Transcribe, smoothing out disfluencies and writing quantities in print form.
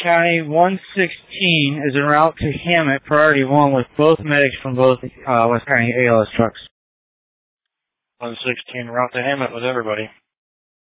County 116 is en route to Hammett, priority 1, with both medics from both West County ALS trucks. 116 route to Hammett with everybody.